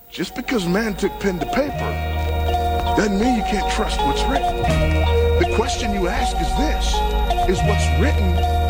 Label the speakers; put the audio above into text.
Speaker 1: Just because man took pen to paper doesn't mean you can't trust what's written. The question you ask is this: is what's written